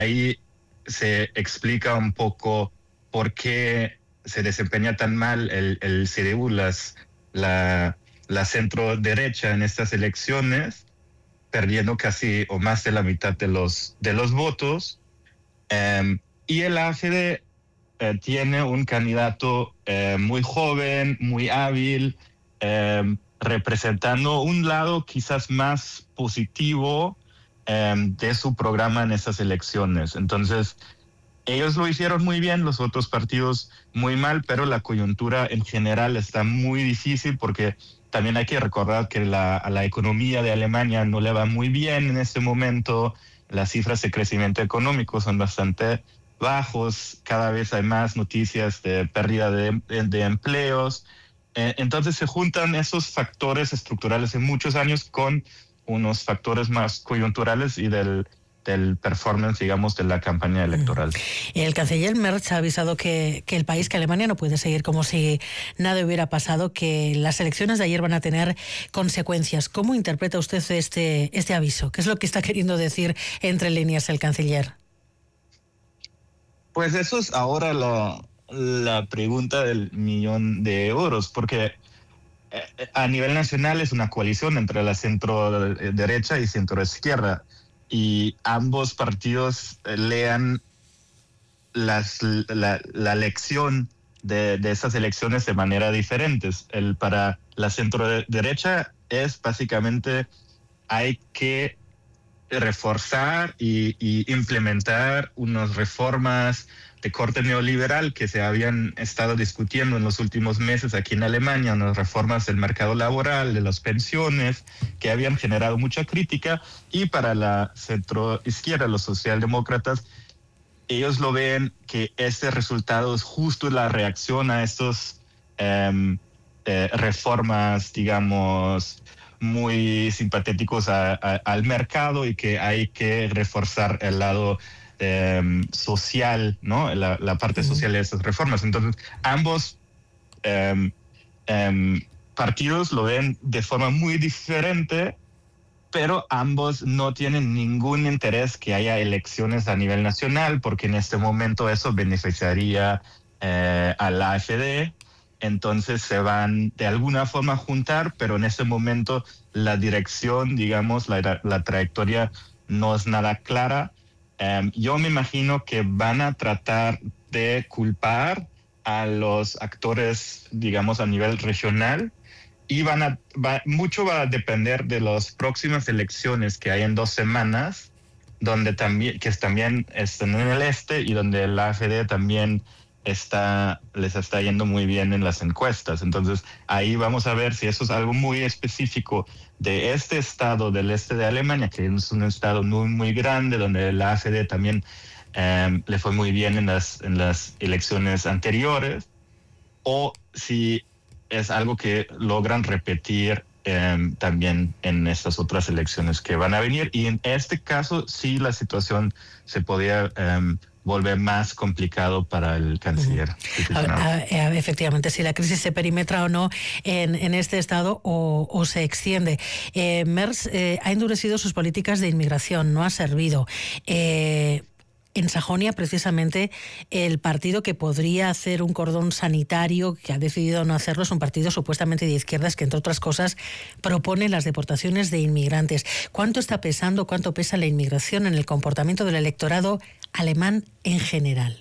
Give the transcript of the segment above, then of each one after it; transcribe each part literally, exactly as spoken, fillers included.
ahí se explica un poco por qué se desempeña tan mal el, el C D U, las, la, la centro derecha en estas elecciones, perdiendo casi o más de la mitad de los, de los votos. Um, y el A F D eh, tiene un candidato eh, muy joven, muy hábil, eh, representando un lado quizás más positivo eh, de su programa en estas elecciones. Entonces, ellos lo hicieron muy bien, los otros partidos muy mal, pero la coyuntura en general está muy difícil porque también hay que recordar que la, a la economía de Alemania no le va muy bien en este momento. Las cifras de crecimiento económico son bastante bajos, cada vez hay más noticias de pérdida de, de, de empleos. Eh, entonces se juntan esos factores estructurales de muchos años con unos factores más coyunturales y del del performance, digamos, de la campaña electoral. El canciller Merz ha avisado que, que el país, que Alemania, no puede seguir como si nada hubiera pasado, que las elecciones de ayer van a tener consecuencias. ¿Cómo interpreta usted este, este aviso? ¿Qué es lo que está queriendo decir entre líneas el canciller? Pues eso es ahora la, la pregunta del millón de euros, porque a nivel nacional es una coalición entre la centro derecha y centro izquierda. Y ambos partidos lean las, la, la lección de, de esas elecciones de manera diferentes. El, para la centro derecha es básicamente hay que reforzar y, y implementar unas reformas de corte neoliberal que se habían estado discutiendo en los últimos meses aquí en Alemania, unas reformas del mercado laboral, de las pensiones, que habían generado mucha crítica. Y para la centroizquierda, los socialdemócratas, ellos lo ven que este resultado es justo la reacción a estas eh, eh, reformas, digamos, muy simpatéticos a, a, al mercado, y que hay que reforzar el lado eh, social, ¿no? La, la parte social de estas reformas. Entonces, ambos eh, eh, partidos lo ven de forma muy diferente, pero ambos no tienen ningún interés que haya elecciones a nivel nacional, porque en este momento eso beneficiaría eh, a la A F D. Entonces se van de alguna forma a juntar, pero en este momento la dirección, digamos, la, la trayectoria no es nada clara. Um, yo me imagino que van a tratar de culpar a los actores, digamos, a nivel regional, y van a, va, mucho va a depender de las próximas elecciones que hay en dos semanas, donde también, que también están en el este y donde la A F D también está, les está yendo muy bien en las encuestas. Entonces ahí vamos a ver si eso es algo muy específico de este estado del este de Alemania, que es un estado muy, muy grande, donde la A F D también um, le fue muy bien en las, en las elecciones anteriores, o si es algo que logran repetir um, también en estas otras elecciones que van a venir. Y en este caso sí la situación se podía um, volver más complicado para el canciller. Uh-huh. a, a, a, efectivamente, si la crisis se perimetra o no en, en este estado o, o se extiende. Eh, Merz eh, ha endurecido sus políticas de inmigración, no ha servido. Eh, En Sajonia, precisamente, el partido que podría hacer un cordón sanitario, que ha decidido no hacerlo, es un partido supuestamente de izquierdas que, entre otras cosas, propone las deportaciones de inmigrantes. ¿Cuánto está pesando, cuánto pesa la inmigración en el comportamiento del electorado alemán en general?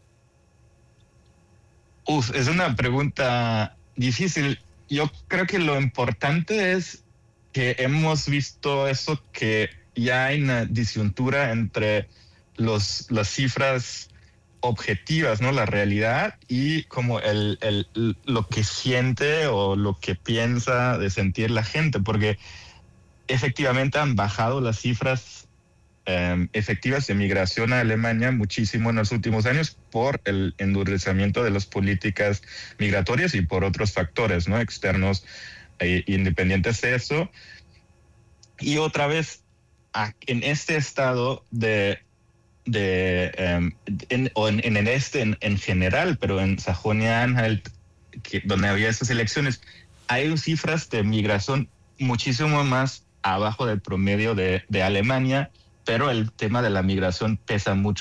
Uf, es una pregunta difícil. Yo creo que lo importante es que hemos visto eso, que ya hay una disyuntura entre Los, las cifras objetivas, ¿no? La realidad, y como el, el, lo que siente o lo que piensa de sentir la gente, porque efectivamente han bajado las cifras eh, efectivas de migración a Alemania muchísimo en los últimos años por el endurecimiento de las políticas migratorias y por otros factores, ¿no? Externos e independientes de eso. Y otra vez, en este estado de de um, en, o en, en el este en, en general, pero en Sajonia-Anhalt, que donde había esas elecciones, hay cifras de migración muchísimo más abajo del promedio de, de Alemania, pero el tema de la migración pesa mucho